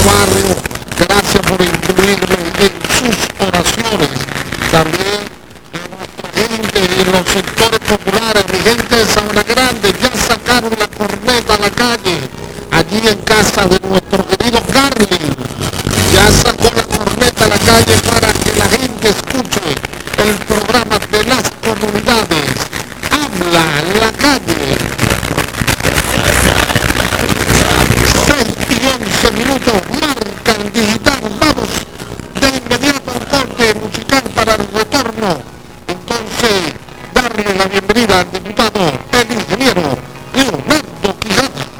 barrio. Gracias por incluirlo en sus oraciones. También a nuestra gente en los sectores populares, mi gente de Sabana Grande, ya sacaron la corneta a la calle, allí en casa de nuestro querido Carly. Ya sacó la corneta a la calle para que la gente escuche el programa de las comunidades. Habla en la calle. 6:11 marcan 18.